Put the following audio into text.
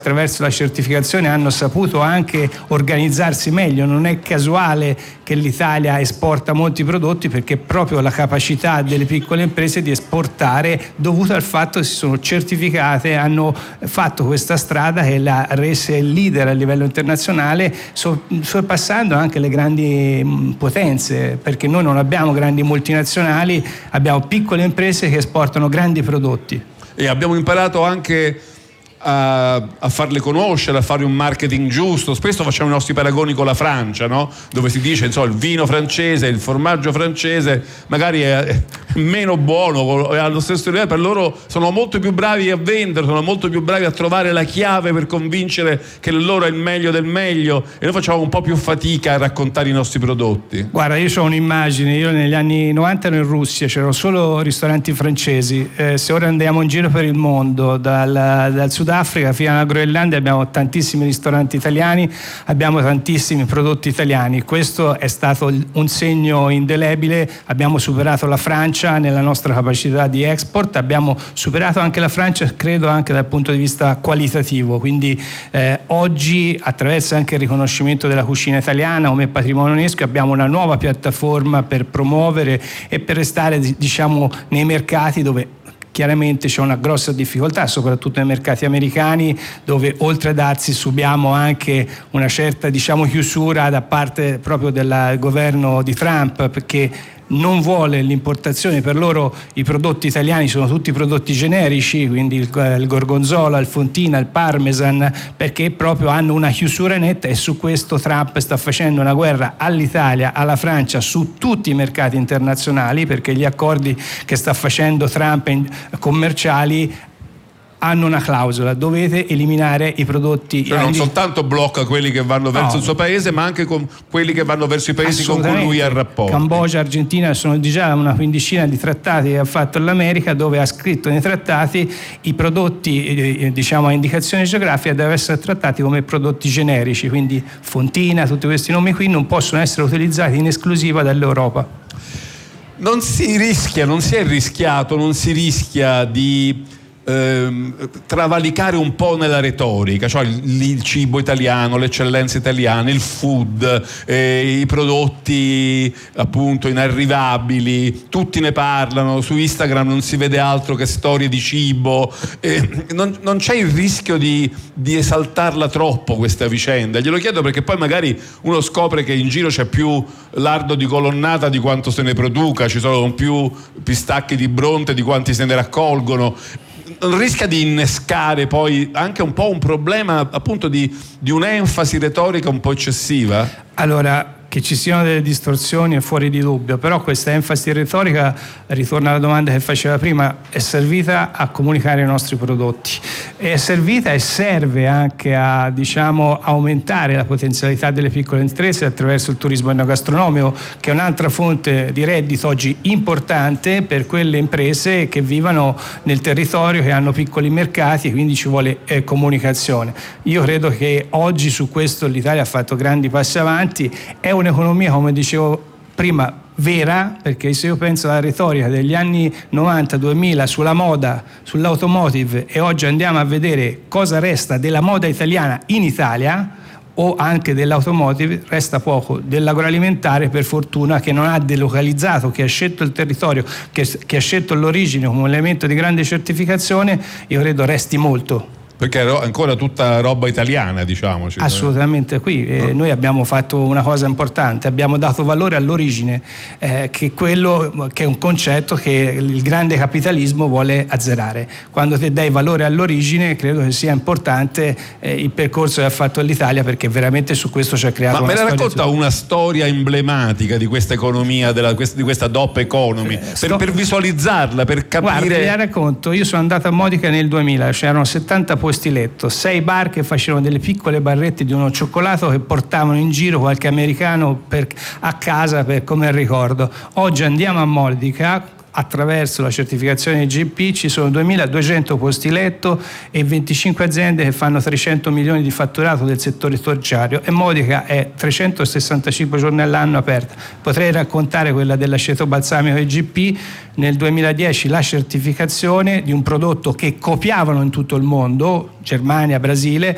attraverso la certificazione hanno saputo anche organizzarsi meglio. Non è casuale che l'Italia esporta molti prodotti, perché proprio la capacità delle piccole imprese di esportare dovuta al fatto che si sono certificate, hanno fatto questa strada che l'ha rese leader a livello internazionale, sorpassando anche le grandi potenze, perché noi non abbiamo grandi multinazionali, abbiamo piccole imprese che esportano grandi prodotti. E abbiamo imparato anche a farle conoscere, a fare un marketing giusto. Spesso facciamo i nostri paragoni con la Francia, no? Dove si dice, insomma, il vino francese, il formaggio francese magari è meno buono, è allo stesso livello. Per loro sono molto più bravi a vendere, sono molto più bravi a trovare la chiave per convincere che loro è il meglio del meglio, e noi facciamo un po' più fatica a raccontare i nostri prodotti. Guarda, io ho un'immagine, io negli anni 90 ero in Russia, c'erano solo ristoranti francesi, se ora andiamo in giro per il mondo, dal Sudafrica fino alla Groenlandia, abbiamo tantissimi ristoranti italiani, abbiamo tantissimi prodotti italiani. Questo è stato un segno indelebile. Abbiamo superato la Francia nella nostra capacità di export, abbiamo superato anche la Francia, credo, anche dal punto di vista qualitativo. Quindi oggi, attraverso anche il riconoscimento della cucina italiana come patrimonio UNESCO, abbiamo una nuova piattaforma per promuovere e per restare, diciamo, nei mercati dove chiaramente c'è una grossa difficoltà, soprattutto nei mercati americani, dove oltre a dazi subiamo anche una certa, diciamo, chiusura da parte proprio del governo di Trump, perché non vuole l'importazione. Per loro i prodotti italiani sono tutti prodotti generici, quindi il gorgonzola, il fontina, il parmesan, perché proprio hanno una chiusura netta, e su questo Trump sta facendo una guerra all'Italia, alla Francia, su tutti i mercati internazionali, perché gli accordi che sta facendo Trump commerciali hanno una clausola: dovete eliminare i prodotti. Cioè non soltanto blocca quelli che vanno verso il suo paese, ma anche con quelli che vanno verso i paesi con cui lui ha rapporti. Cambogia, Argentina, sono già una quindicina di trattati che ha fatto l'America, dove ha scritto nei trattati i prodotti, diciamo, a indicazione geografica devono essere trattati come prodotti generici, quindi fontina, tutti questi nomi qui non possono essere utilizzati in esclusiva dall'Europa. Non si è rischiato, non si rischia di travalicare un po' nella retorica, cioè il cibo italiano, le eccellenze italiane, il food, i prodotti appunto inarrivabili, tutti ne parlano, su Instagram non si vede altro che storie di cibo, non c'è il rischio di esaltarla troppo questa vicenda? Glielo chiedo perché poi magari uno scopre che in giro c'è più lardo di colonnata di quanto se ne produca, ci sono più pistacchi di Bronte di quanti se ne raccolgono. Non rischia di innescare poi anche un po' un problema appunto di un'enfasi retorica un po' eccessiva? Allora, che ci siano delle distorsioni è fuori di dubbio, però questa enfasi retorica, ritorna alla domanda che faceva prima, è servita a comunicare i nostri prodotti, è servita e serve anche a, diciamo, aumentare la potenzialità delle piccole imprese attraverso il turismo enogastronomico, che è un'altra fonte di reddito oggi importante per quelle imprese che vivono nel territorio, che hanno piccoli mercati, e quindi ci vuole comunicazione. Io credo che oggi su questo l'Italia ha fatto grandi passi avanti. È un'economia, come dicevo prima, vera, perché se io penso alla retorica degli anni 90-2000 sulla moda, sull'automotive, e oggi andiamo a vedere cosa resta della moda italiana in Italia o anche dell'automotive, resta poco. Dell'agroalimentare, per fortuna, che non ha delocalizzato, che ha scelto il territorio, che ha scelto l'origine come elemento di grande certificazione, io credo resti molto. Perché è ancora tutta roba italiana, diciamoci. Assolutamente, qui noi abbiamo fatto una cosa importante, abbiamo dato valore all'origine, che è un concetto che il grande capitalismo vuole azzerare. Quando te dai valore all'origine, credo che sia importante il percorso che ha fatto l'Italia, perché veramente su questo ci ha creato una storia. Ma me la racconta una storia emblematica di questa economia, di questa DOP economy, per visualizzarla, per capire. Guarda, te la racconto. Io sono andato a Modica nel 2000, c'erano 70 posti letto, 6 bar che facevano delle piccole barrette di uno cioccolato che portavano in giro qualche americano a casa come ricordo. Oggi andiamo a Modica, attraverso la certificazione GP ci sono 2200 posti letto e 25 aziende che fanno 300 milioni di fatturato del settore terziario, e Modica è 365 giorni all'anno aperta. Potrei raccontare quella dell'aceto balsamico GP, nel 2010 la certificazione di un prodotto che copiavano in tutto il mondo, Germania, Brasile,